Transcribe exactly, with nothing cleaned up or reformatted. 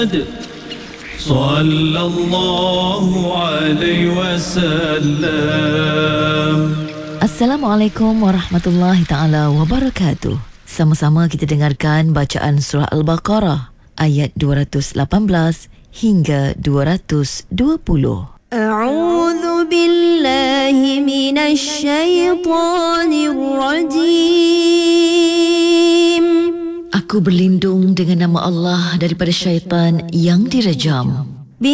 Sallallahu alaihi wasallam. Assalamualaikum warahmatullahi taala wabarakatuh. Sama-sama kita dengarkan bacaan surah Al-Baqarah ayat dua ratus lapan belas hingga dua ratus dua puluh. A'udzu billahi minasy syaithanir rajim. Aku berlindung dengan nama Allah daripada syaitan yang direjam.